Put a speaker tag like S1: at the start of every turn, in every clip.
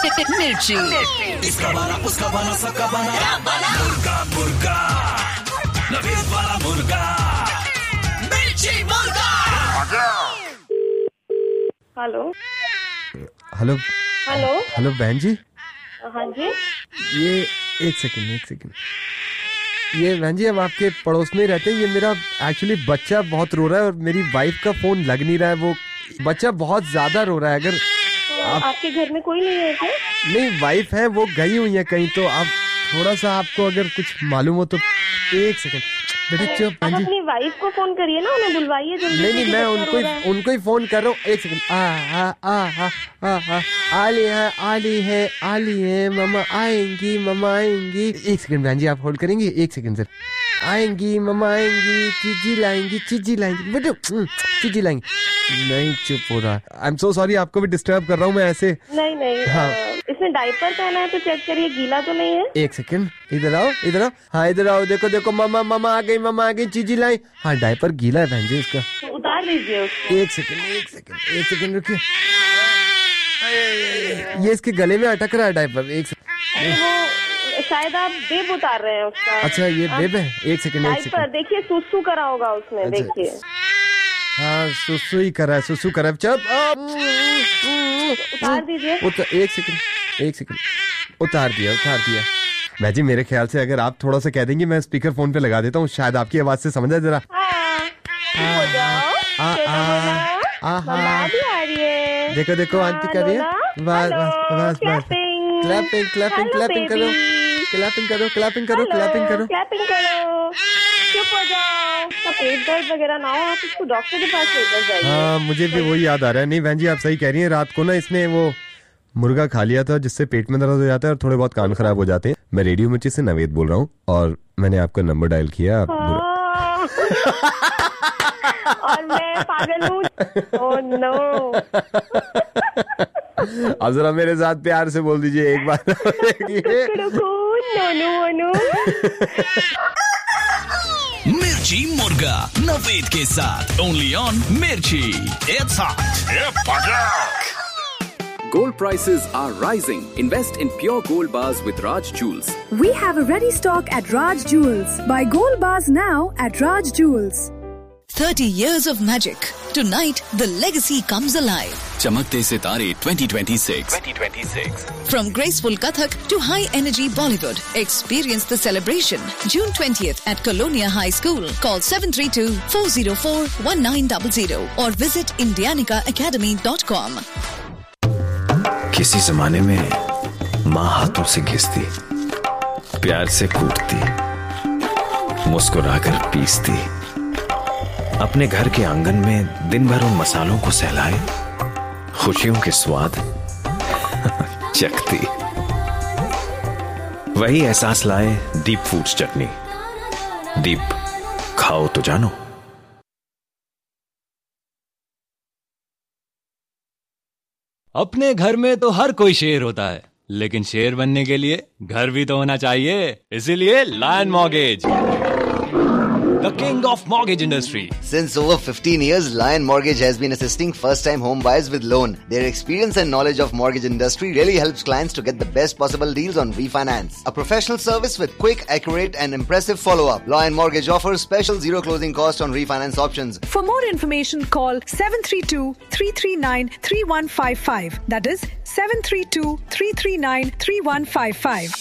S1: मिर्ची।
S2: इसका बना उसका बना सबका बना मुर्गा मुर्गा नवीद वाला मुर्गा मिर्ची मुर्गा।
S3: हेलो
S4: हेलो
S3: हेलो
S4: हेलो बहन जी,
S3: हाँ जी।
S4: ये एक सेकंड ये बहन जी हम आपके पड़ोस में ही रहते हैं। ये मेरा एक्चुअली बच्चा बहुत रो रहा है और मेरी वाइफ का फोन लग नहीं रहा है। वो बच्चा बहुत ज्यादा रो रहा है। अगर
S3: तो आपके घर में कोई नहीं है क्या?
S4: नहीं, वाइफ है वो गई हुई है कहीं, तो आप थोड़ा सा आपको अगर कुछ मालूम हो तो एक सेकंड बेटे चुप।
S3: आप अपनी वाइफ को फोन करिए ना, उन्हें बुलवाइए जल्दी।
S4: नहीं मैं उनको ही फोन कर रहा हूँ। एक सेकंड आली है मम्मा आएंगी। एक सेकंड बहन जी आप होल्ड करेंगे? एक सेकंड सर। आएंगी मम्मा आएंगी, चीजी लाएंगी बेटे चीजी लाएंगी। नहीं चुप हो रहा। आई एम सो सॉरी, आपको भी डिस्टर्ब कर रहा हूँ मैं ऐसे।
S3: नहीं
S4: हाँ।
S3: इसमें डायपर पहना है तो चेक करिए, गीला तो नहीं है।
S4: एक सेकंड इधर आओ। हाँ इधर आओ, देखो मम्मा आ गई चीजी लाई। हाँ डायपर गीला है बहन जी इसका।
S3: तो उतार दीजिए उसको।
S4: एक सेकंड रुकिए। ये इसके गले में अटक रहा है डायपर। एक सेकंड।
S3: वो शायद आप बेब उतार रहे हैं उसका।
S4: अच्छा ये बेब है। एक सेकंड
S3: डायपर देखिए, सुसु करा होगा उसमें। देखिए
S4: हाँ सुसु ही करा है। चल
S3: उतार दीजिए।
S4: एक सेकंड उतार दिया। मैं जी मेरे ख्याल से अगर आप थोड़ा सा कह देंगे मैं स्पीकर फोन पे लगा देता हूँ, शायद आपकी आवाज से समझ आए जरा।
S3: हो जाओ। मम्मा भी आ रही है।
S4: देखो आंटी कर रही है। बस क्लैपिंग करो।
S3: चुप हो जाओ। पेट दर्द वगैरह ना हो, आप इसको डॉक्टर के पास लेकर जाइए।
S4: हाँ मुझे भी वही याद आ रहा है। नहीं बहन जी आप सही कह रही हैं, रात को ना इसने वो मुर्गा खा लिया था जिससे पेट में दर्द हो जाता है और थोड़े बहुत कान खराब हो जाते हैं। मैं रेडियो मिर्ची से नवेद बोल रहा हूँ और मैंने आपका नंबर डायल किया।
S3: और मैं पागल हूँ। Oh no.
S4: अब जरा मेरे साथ प्यार से बोल दीजिए एक बार।
S3: नो।
S2: मिर्ची मुर्गा नवेद के साथ ओनली ऑन मिर्ची। It's hot.
S5: Gold prices are rising. Invest in pure gold bars with Raj Jewels.
S6: We have a ready stock at Raj Jewels. Buy gold bars now at Raj Jewels.
S1: 30 years of magic. Tonight, the legacy comes alive.
S5: चमकते सितारे 2026.
S1: From graceful Kathak to high-energy Bollywood, experience the celebration. June 20th at Colonia High School. Call 732-404-1900 or visit indianicaacademy.com.
S7: किसी जमाने में माँ हाथों से घिसती, प्यार से कूटती, मुस्कुराकर पीसती, अपने घर के आंगन में दिन भर उन मसालों को सहलाए, खुशियों के स्वाद चखती। वही एहसास लाए दीप फूड्स चटनी। दीप खाओ तो जानो।
S8: अपने घर में तो हर कोई शेर होता है, लेकिन शेर बनने के लिए घर भी तो होना चाहिए। इसीलिए lion mortgage, the king of mortgage industry.
S9: Since over 15 years, Lion Mortgage has been assisting first-time home buyers with loan. Their experience and knowledge of mortgage industry really helps clients to get the best possible deals on refinance. A professional service with quick, accurate and impressive follow-up. Lion Mortgage offers special zero closing cost on refinance options.
S6: For more information, call 732-339-3155. That is 732-339-3155.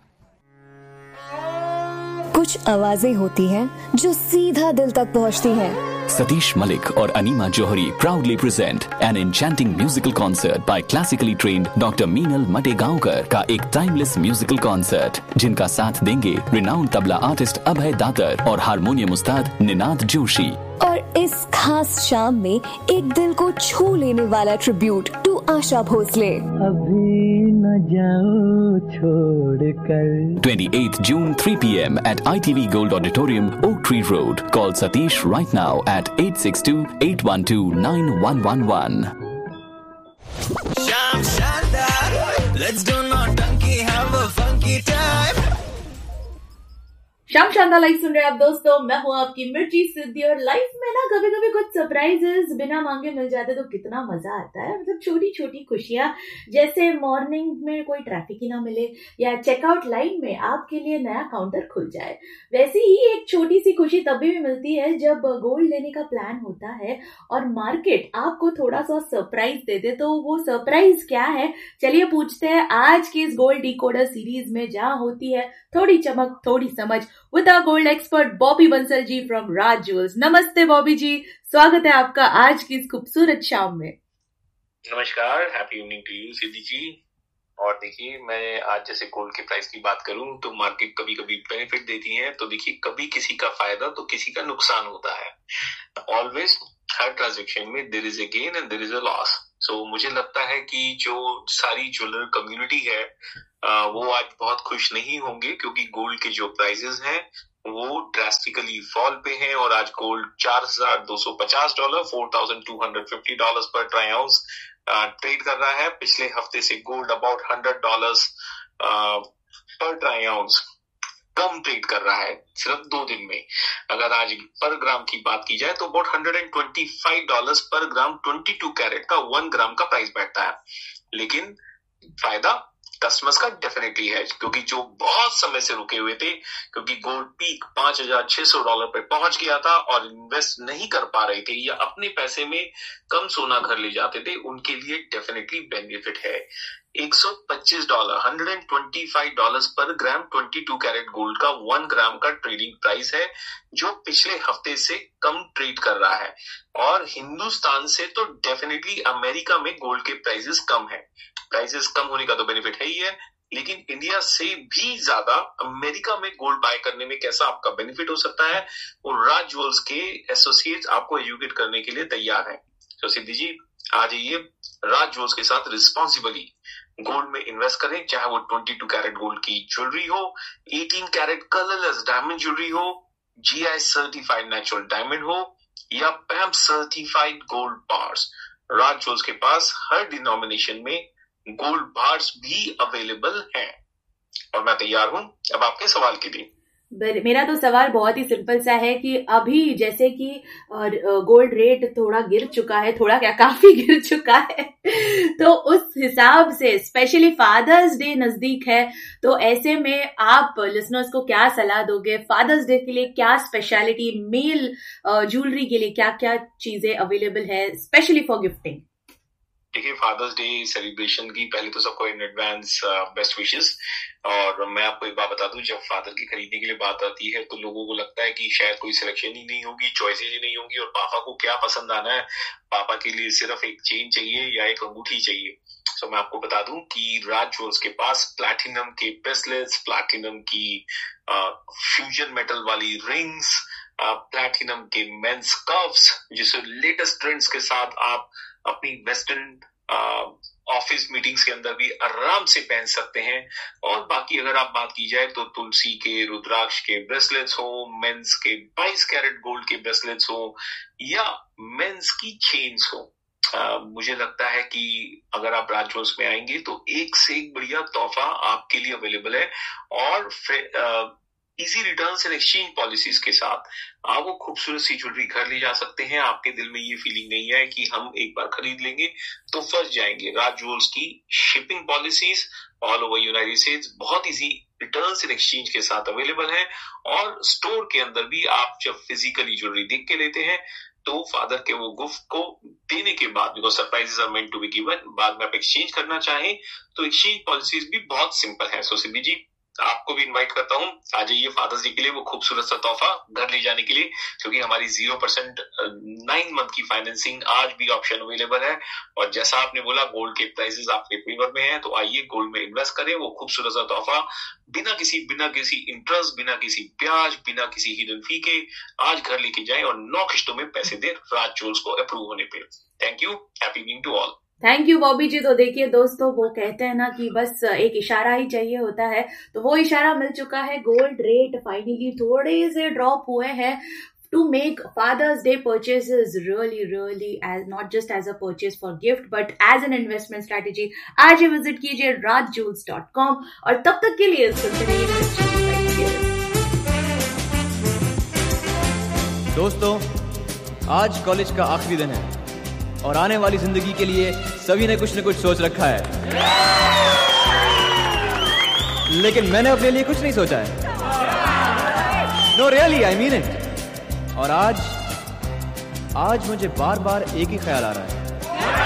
S10: कुछ आवाजें होती हैं जो सीधा दिल तक पहुंचती हैं।
S5: Satish Malik और Anima Johari proudly present an enchanting musical concert by classically trained Dr. Meenal Mategaonkar का एक timeless musical concert, जिनका साथ देंगे renowned तबला आर्टिस्ट अभय दातर और हारमोनियम उस्ताद निनाद जोशी।
S10: और इस खास शाम में एक दिल को छू लेने वाला ट्रिब्यूट टू आशा भोसले।
S11: अभी न जाओ छोड़कर।
S5: 28th June 3 p.m. at ITV Gold Auditorium, Oak Tree Road. Call Satish right now at 862-812-9111.
S2: Sham Shandar, let's do not donkey, have a funky time.
S12: शाम शानदार लाइफ सुन रहे हैं आप दोस्तों, मैं हूँ आपकी मिर्ची सिद्धि। और लाइफ में ना कभी कभी कुछ सरप्राइजेस बिना मांगे मिल जाते तो कितना मजा आता है। मतलब छोटी छोटी खुशियां, जैसे मॉर्निंग में कोई ट्रैफिक ही ना मिले या चेकआउट लाइन में आपके लिए नया काउंटर खुल जाए। वैसे ही एक छोटी सी खुशी तभी भी मिलती है जब गोल्ड लेने का प्लान होता है और मार्केट आपको थोड़ा सा सरप्राइज दे दे। तो वो सरप्राइज क्या है, चलिए पूछते हैं आज की इस गोल्ड डिकोडर सीरीज में, जहां होती है थोड़ी चमक थोड़ी समझ, with our gold expert Bobby Bansal ji from Raj jewels. नमस्ते बॉबी जी, स्वागत है आपका आज की इस खूबसूरत शाम में।
S13: नमस्कार, हैप्पी इवनिंग टू यू सिद्धि जी। और देखिए, मैं आज जैसे गोल्ड के प्राइस की बात करूं तो मार्केट कभी कभी बेनिफिट देती है, तो देखिए कभी किसी का फायदा तो किसी का नुकसान होता है। ऑलवेज हर ट्रांजेक्शन में there is a gain and there is a loss. सो मुझे लगता है कि जो सारी ज्वेलर कम्युनिटी है वो आज बहुत खुश नहीं होंगे, क्योंकि गोल्ड के जो प्राइसेस हैं वो ड्रास्टिकली फॉल पे हैं और आज गोल्ड $4,250 $4,250 पर ट्राई आउंस ट्रेड कर रहा है। पिछले हफ्ते से गोल्ड अबाउट $100 पर ट्राई आउंस कम ट्रेड कर रहा है सिर्फ 2 दिन में। अगर आज पर ग्राम की बात की जाए तो अबाउट $125 पर ग्राम 22 कैरेट का 1 ग्राम का प्राइस बैठता है। लेकिन फायदा कस्टमर्स का डेफिनेटली है, क्योंकि जो बहुत समय से रुके हुए थे, क्योंकि गोल्ड पीक $5,600 पे पहुंच गया था और इन्वेस्ट नहीं कर पा रहे थे या अपने पैसे में कम सोना घर ले जाते थे, उनके लिए डेफिनेटली बेनिफिट है। $125 पर ग्राम 22 कैरेट गोल्ड का 1 ग्राम का ट्रेडिंग प्राइस है, जो पिछले हफ्ते से कम ट्रेड कर रहा है। और हिंदुस्तान से तो डेफिनेटली अमेरिका में गोल्ड के प्राइसेस कम है। प्राइसेस कम होने का तो बेनिफिट है ही है, लेकिन इंडिया से भी ज्यादा अमेरिका में गोल्ड बाय करने में कैसा आपका बेनिफिट हो सकता है, और राज ज्वेल्स के एसोसिएट्स आपको एजुकेट करने के लिए तैयार है। तो सिद्धि जी, आ जाइए, राज ज्वेल्स के साथ रिस्पॉन्सिबली गोल्ड में इन्वेस्ट करें, चाहे वो 22 कैरेट गोल्ड की ज्वेलरी हो, 18 कैरेट कलरलेस डायमंड ज्वेलरी हो, GI सर्टिफाइड नेचुरल डायमंड हो या पैम सर्टिफाइड गोल्ड बार्स। राज ज्वेल्स के पास हर डिनोमिनेशन में गोल्ड बार्स भी अवेलेबल हैं। और मैं तैयार हूं अब आपके सवाल के लिए।
S12: मेरा तो सवाल बहुत ही सिंपल सा है कि अभी जैसे कि गोल्ड रेट थोड़ा गिर चुका है, थोड़ा क्या काफी गिर चुका है, तो उस हिसाब से स्पेशली फादर्स डे नजदीक है, तो ऐसे में आप लिसनर्स को क्या सलाह दोगे? फादर्स डे के लिए क्या स्पेशलिटी, मेल ज्वेलरी के लिए क्या क्या चीजें अवेलेबल है स्पेशली फॉर गिफ्टिंग?
S13: देखिए, फादर्स डे सेलिब्रेशन की पहले तो सबको इन एडवांस बेस्ट विशेस। और मैं आपको एक बात बता दूं, जब फादर की खरीदने के लिए बात आती है तो लोगों को लगता है कि शायद कोई सिलेक्शन ही नहीं होगी, चॉइसेस ही नहीं होंगी, और पापा को क्या पसंद आना है, पापा के लिए सिर्फ एक चेन चाहिए या एक अंगूठी चाहिए। तो मैं आपको बता दूं कि राज ज्वेल्स के पास प्लैटिनम के ब्रेसलेट्स, प्लैटिनम की फ्यूजन मेटल वाली रिंग्स, प्लैटिनम के मेंस कफ्स, जिसे लेटेस्ट ट्रेंड्स के साथ आप अपनी वेस्टर्न ऑफिस मीटिंग्स के अंदर भी आराम से पहन सकते हैं। और बाकी अगर आप बात की जाए तो तुलसी के, रुद्राक्ष के ब्रेसलेट्स हो, मेंस के 22 कैरेट गोल्ड के ब्रेसलेट्स हो या मेंस की चेन्स हो, मुझे लगता है कि अगर आप राज ज्वेल्स में आएंगे तो एक से एक बढ़िया तोहफा आपके लिए अवेलेबल है। और easy returns and exchange policies के साथ आप वो खूबसूरत सी ज्वेलरी घर ले जा सकते हैं। आपके दिल में ये फीलिंग नहीं है कि हम एक बार खरीद लेंगे तो फंस जाएंगे। राज ज्वेल्स की shipping policies all over United states बहुत इजी रिटर्न्स एंड एक्सचेंज के साथ अवेलेबल है। और स्टोर के अंदर भी आप जब फिजिकली ज्वेलरी देख के लेते हैं तो फादर के वो गिफ्ट को देने के बाद, because surprises are meant to be given, बाद में आप एक्सचेंज करना चाहें तो एक्सचेंज पॉलिसीज भी बहुत सिंपल है। सो सिद्धि जी, आपको भी इनवाइट करता हूं, आ जाइए फादर्स डे के लिए वो खूबसूरत सा तोहफा घर ले जाने के लिए, क्योंकि हमारी 0% 9 मंथ की फाइनेंसिंग आज भी ऑप्शन अवेलेबल है। और जैसा आपने बोला, गोल्ड के प्राइसेस आपके फेवर में हैं, तो आइए गोल्ड में इन्वेस्ट करें, वो खूबसूरत सा तोहफा बिना किसी इंटरेस्ट, बिना किसी ब्याज, बिना किसी हिडन फी के आज घर लेके जाएं और 9 किश्तों में पैसे दें राज ज्वेल्स को अप्रूव होने पे। Thank you, happy evening to all.
S12: Thank you Bobby जी। तो देखिए दोस्तों, वो कहते हैं ना कि बस एक इशारा ही चाहिए होता है, तो वो इशारा मिल चुका है। गोल्ड रेट फाइनली थोड़े से ड्रॉप हुए हैं to make Father's Day purchases really as not just as a purchase for gift but as an investment strategy। आज ही विजिट कीजिए rajjewels.com और तब तक के लिए सुनते रहिए।
S14: दोस्तों, आज कॉलेज का आखिरी दिन है और आने वाली जिंदगी के लिए सभी ने कुछ न कुछ सोच रखा है, लेकिन मैंने अपने लिए कुछ नहीं सोचा है। No really, I mean it. और आज मुझे बार बार एक ही ख्याल आ रहा है,